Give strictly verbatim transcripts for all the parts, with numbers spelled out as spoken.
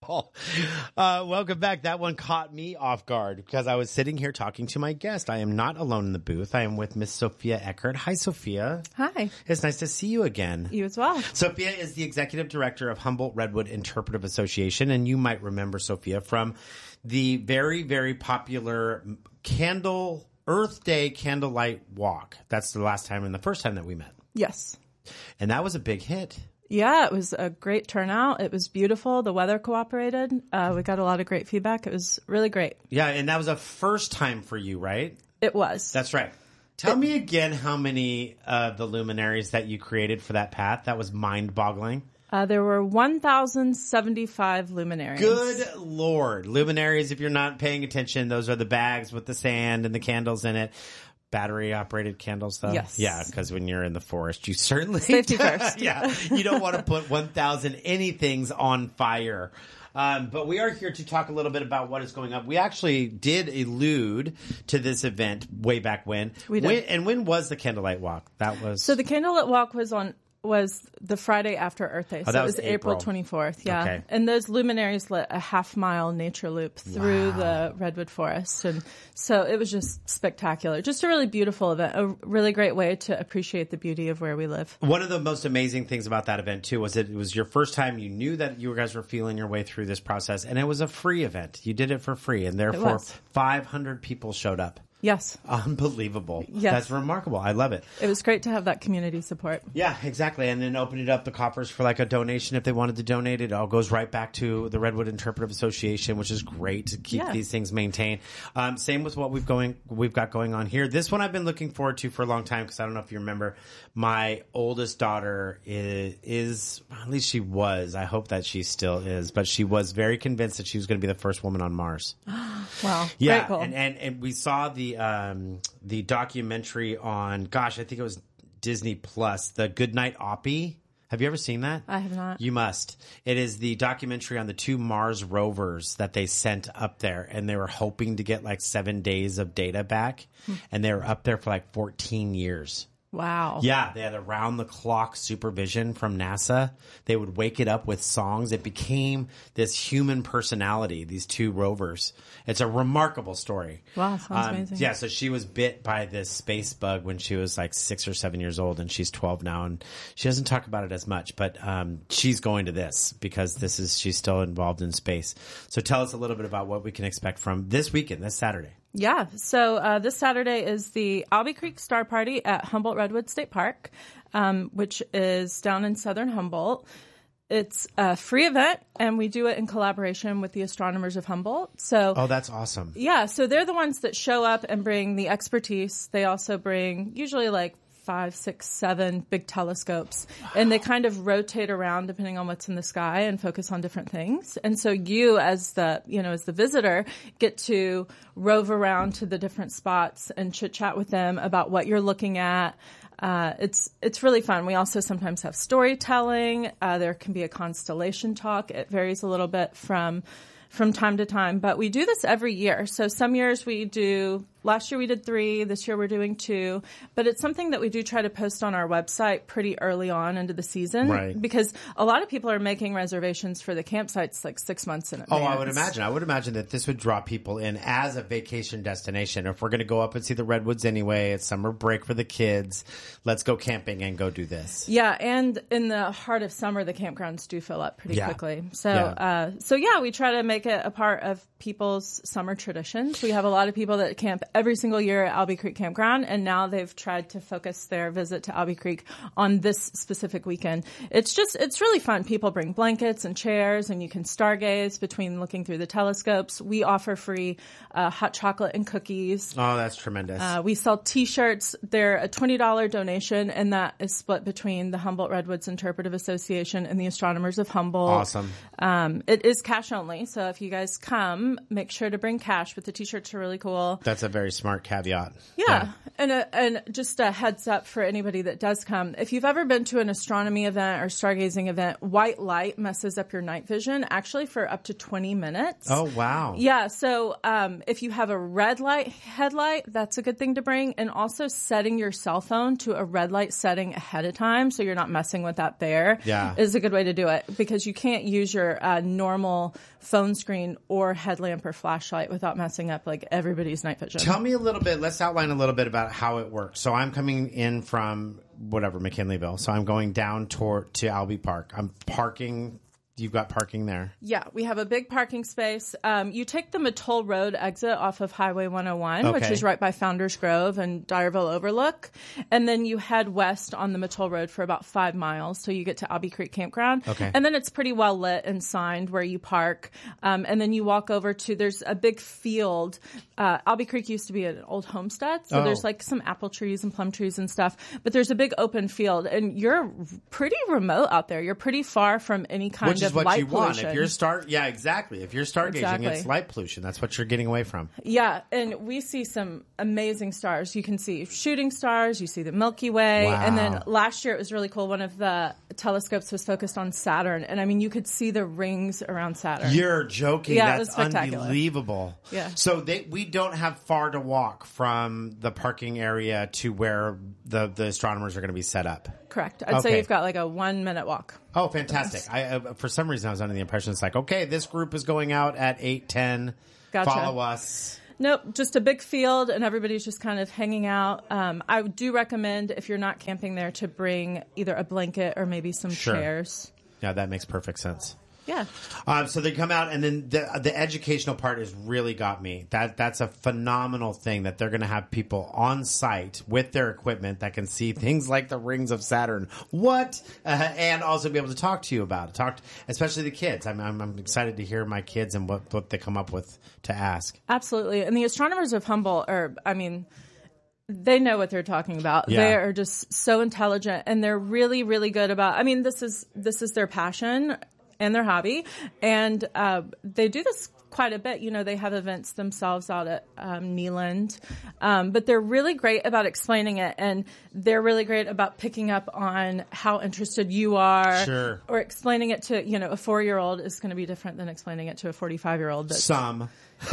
all. Uh, welcome back. That one caught me off guard because I was sitting here talking to my guest. I am not alone in the booth. I am with Miss Sophia Eckert. Hi, Sophia. Hi. It's nice to see you again. You as well. Sophia is the executive director of Humboldt Redwood Interpretive Association, and you might remember Sophia from the very, very popular Candle Earth Day Candlelight Walk. That's the last time and the first time that we met. Yes. And that was a big hit. Yeah, it was a great turnout. It was beautiful. The weather cooperated. Uh, we got a lot of great feedback. It was really great. Yeah, and that was a first time for you, right? It was. That's right. Tell it, me again how many of uh, the luminaries that you created for that path. That was mind-boggling. Uh, there were one thousand seventy-five luminaries. Good Lord. Luminaries, if you're not paying attention, those are the bags with the sand and the candles in it. Battery-operated candles, though? Yes. Yeah, because when you're in the forest, you certainly... Safety first. Yeah, you don't want to put one thousand anythings on fire. Um, but we are here to talk a little bit about what is going on. We actually did allude to this event way back when. We did. When, and when was the Candlelight Walk? That was... So the Candlelit Walk was on... was the Friday after Earth Day. Oh, so that it was was April April. twenty-fourth. Yeah. Okay. And those luminaries lit a half mile nature loop through Wow. the redwood forest. And so it was just spectacular. Just a really beautiful event. A really great way to appreciate the beauty of where we live. One of the most amazing things about that event, too, was that it was your first time you knew that you guys were feeling your way through this process. And it was a free event. You did it for free. And therefore, five hundred people showed up. Yes. Unbelievable. Yes. That's remarkable. I love it. It was great to have that community support. Yeah, exactly. And then opening up the coffers for like a donation if they wanted to donate. It all goes right back to the Redwood Interpretive Association, which is great to keep Yeah. these things maintained. Um, same with what we've going we've got going on here. This one I've been looking forward to for a long time because I don't know if you remember, my oldest daughter is, is at least she was. I hope that she still is, but she was very convinced that she was going to be the first woman on Mars. Wow. Yeah, Great goal. and, and and we saw the um, the documentary on, gosh, I think it was Disney Plus, the Goodnight Oppie. Have you ever seen that? I have not. You must. It is the documentary on the two Mars rovers that they sent up there, and they were hoping to get like seven days of data back, Hmm. and they were up there for like fourteen years. Wow. Yeah, they had around-the-clock supervision from NASA. They would wake it up with songs. It became this human personality, these two rovers. It's a remarkable story. Wow, sounds Um, amazing. Yeah, so she was bit by this space bug when she was like six or seven years old, and she's twelve now, and she doesn't talk about it as much, but um, she's going to this because this is she's still involved in space. So tell us a little bit about what we can expect from this weekend, this Saturday. Yeah. So uh, this Saturday is the Albee Creek Star Party at Humboldt Redwood State Park, um, which is down in southern Humboldt. It's a free event, and we do it in collaboration with the Astronomers of Humboldt. So, Oh, that's awesome. yeah, so they're the ones that show up and bring the expertise. They also bring usually like five, six, seven big telescopes, and they kind of rotate around depending on what's in the sky and focus on different things. And so you, as the, you know, as the visitor, get to rove around to the different spots and chit chat with them about what you're looking at. Uh, it's, it's really fun. We also sometimes have storytelling. Uh, there can be a constellation talk. It varies a little bit from, from time to time, but we do this every year. So some years we do, last year we did three, this year we're doing two, but it's something that we do try to post on our website pretty early on into the season. Right. Because a lot of people are making reservations for the campsites like six months in advance. Oh, I would imagine. I would imagine that this would draw people in as a vacation destination. If we're going to go up and see the redwoods anyway, it's summer break for the kids. Let's go camping and go do this. Yeah, and in the heart of summer, the campgrounds do fill up pretty Yeah. quickly. So, Yeah. uh, so yeah, we try to make it a part of people's summer traditions. We have a lot of people that camp every single year at Albee Creek Campground, and now they've tried to focus their visit to Albee Creek on this specific weekend. It's just, it's really fun. People bring blankets and chairs, and you can stargaze between looking through the telescopes. We offer free uh, hot chocolate and cookies. Oh, that's tremendous. Uh, we sell T-shirts. They're a twenty dollars donation, and that is split between the Humboldt Redwoods Interpretive Association and the Astronomers of Humboldt. Awesome. Um, it is cash only, so if you guys come, make sure to bring cash, but the T-shirts are really cool. That's a very smart caveat. Yeah. yeah. And a, and just a heads up for anybody that does come. If you've ever been to an astronomy event or stargazing event, white light messes up your night vision actually for up to twenty minutes. Oh, wow. Yeah. So um, if you have a red light headlight, that's a good thing to bring. And also setting your cell phone to a red light setting ahead of time so you're not messing with that there yeah. is a good way to do it, because you can't use your uh, normal phone screen or headlamp or flashlight without messing up like everybody's night vision. Tell me a little bit, let's outline a little bit about how it works. So I'm coming in from whatever, McKinleyville. So I'm going down toward to Albee Park. I'm parking. You've got parking there. Yeah, we have a big parking space. Um, you take the Matoll Road exit off of Highway one oh one, okay. which is right by Founders Grove and Dyerville Overlook. And then you head west on the Matoll Road for about five miles till you get to Albee Creek Campground. Okay. And then it's pretty well lit and signed where you park. Um, and then you walk over to, there's a big field. Uh, Albee Creek used to be an old homestead. So oh. there's like some apple trees and plum trees and stuff. But there's a big open field. And you're pretty remote out there. You're pretty far from any kind Which of is what light you pollution. want. If you're star, yeah, exactly. If you're stargazing, Exactly. it's light pollution. That's what you're getting away from. Yeah, and we see some amazing stars. You can see shooting stars. You see the Milky Way. Wow. And then last year it was really cool. One of the telescopes was focused on Saturn, and I mean you could see the rings around Saturn. You're joking. Yeah, it That's was spectacular. Unbelievable. Yeah. So they, we don't have far to walk from the parking area to where the, the astronomers are going to be set up. Correct. I'd Okay. say you've got like a one minute walk. Oh, fantastic. I, uh, for some reason, I was under the impression it's like, okay, this group is going out at eight ten. Gotcha. Follow us. Nope, just a big field, and everybody's just kind of hanging out. Um, I do recommend, if you're not camping there, to bring either a blanket or maybe some Sure. chairs. Yeah, that makes perfect sense. Yeah. Um, so they come out, and then the the educational part has really got me. That that's a phenomenal thing that they're going to have people on site with their equipment that can see things like the rings of Saturn. What? Uh, and also be able to talk to you about it. Talk, to, especially the kids. I'm, I'm I'm excited to hear my kids and what what they come up with to ask. Absolutely. And the astronomers of Humboldt are, I mean, they know what they're talking about. Yeah. They are just so intelligent, and they're really, really good about, I mean, this is, this is their passion and their hobby. And, uh, they do this quite a bit. You know, they have events themselves out at, um, Neeland. Um, but they're really great about explaining it, and they're really great about picking up on how interested you are. Sure. Or explaining it to, you know, a four-year-old is going to be different than explaining it to a forty-five-year-old. That's, Some.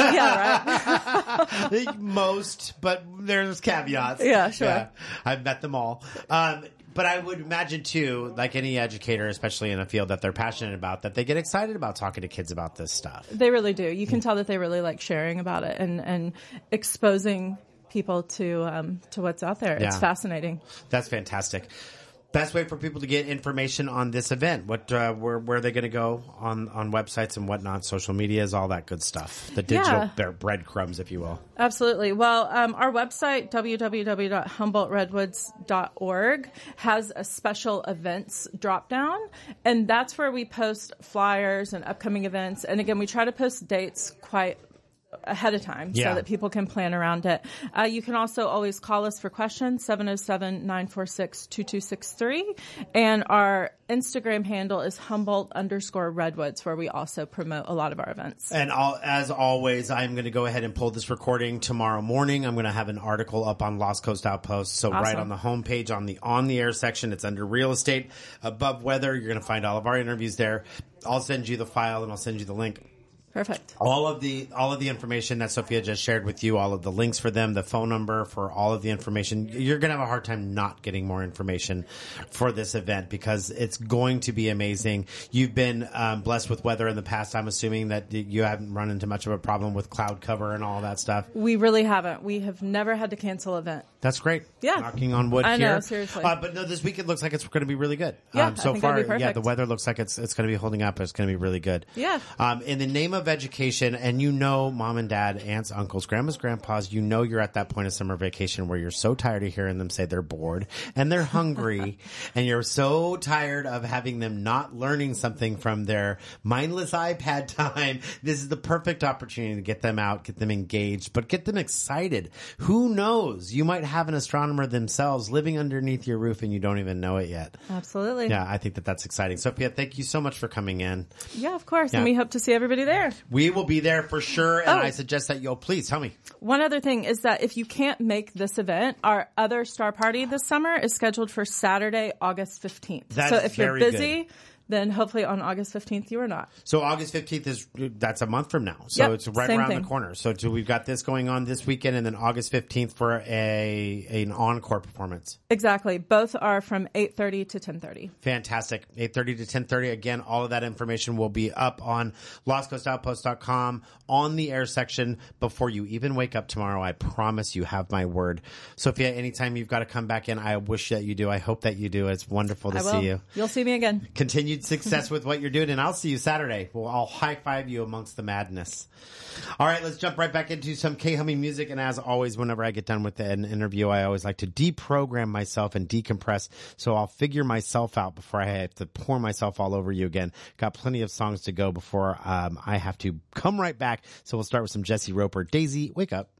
yeah, right. Most, but there's caveats. Yeah, sure. I've met them all. Um, but I would imagine too, like any educator, especially in a field that they're passionate about, that they get excited about talking to kids about this stuff. They really do. You can tell that they really like sharing about it and, and exposing people to um, to what's out there. Yeah. It's fascinating. That's fantastic. Best way for people to get information on this event? What, uh, where, where are they going to go on, on websites and whatnot, social medias, all that good stuff. The digital Yeah. their breadcrumbs, if you will. Absolutely. Well, um, our website, w w w dot humboldt redwoods dot org, has a special events drop down, and that's where we post flyers and upcoming events. And again, we try to post dates quite ahead of time Yeah. so that people can plan around it. Uh, you can also always call us for questions, seven oh seven, nine four six, two two six three. And our Instagram handle is Humboldt underscore Redwoods, where we also promote a lot of our events. And all, as always, I'm going to go ahead and pull this recording tomorrow morning. I'm going to have an article up on Lost Coast Outpost. So Awesome. right on the homepage, on the on the air section, it's under real estate above weather. You're going to find all of our interviews there. I'll send you the file and I'll send you the link. Perfect. All of the all of the information that Sophia just shared with you, all of the links for them, the phone number for all of the information. You're going to have a hard time not getting more information for this event because it's going to be amazing. You've been um, blessed with weather in the past. I'm assuming that you haven't run into much of a problem with cloud cover and all that stuff. We really haven't. We have never had to cancel an event. That's great. Yeah. Knocking on wood I here. know, seriously. Uh, but no, this week it looks like it's going to be really good. Yeah, um, so I think far, it'll be yeah, perfect. the weather looks like it's it's going to be holding up. It's going to be really good. Yeah. Um, in the name of education, and you know, mom and dad, aunts, uncles, grandmas, grandpas, you know you're at that point of summer vacation where you're so tired of hearing them say they're bored and they're hungry and you're so tired of having them not learning something from their mindless iPad time. This is the perfect opportunity to get them out, get them engaged, but get them excited. Who knows? You might have an astronomer themselves living underneath your roof and you don't even know it yet. Absolutely. Yeah, I think that that's exciting. Sophia, thank you so much for coming in. Yeah, of course. Yeah. And we hope to see everybody there. We will be there for sure. And Oh. I suggest that you'll please tell me. One other thing is that if you can't make this event, our other star party this summer is scheduled for Saturday, August fifteenth. That's so if you're very busy, good. then hopefully on August fifteenth you are not. So August fifteenth is, that's a month from now. So Yep, it's right same around thing. the corner. So to, we've got this going on this weekend and then August fifteenth for a, an encore performance. Exactly. Both are from eight thirty to ten thirty. Fantastic. eight thirty to ten thirty. Again, all of that information will be up on lost coast outpost dot com on the air section before you even wake up tomorrow. I promise you have my word. Sophia, anytime you've got to come back in, I wish that you do. I hope that you do. It's wonderful to I will. see you. You'll see me again. Continued success with what you're doing, and I'll see you Saturday. Well, I'll high five you amongst the madness. All right, let's jump right back into some K-Humming music. And as always, whenever I get done with an interview, I always like to deprogram myself and decompress. So I'll figure myself out before I have to pour myself all over you again. Got plenty of songs to go before um, I have to come right back. So we'll start with some Jesse Roper. Daisy, wake up.